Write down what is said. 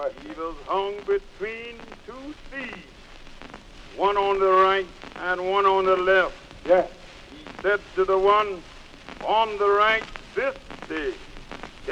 Right. He was hung between two thieves, one on the right and one on the left. Yes. He said to the one on the right, this day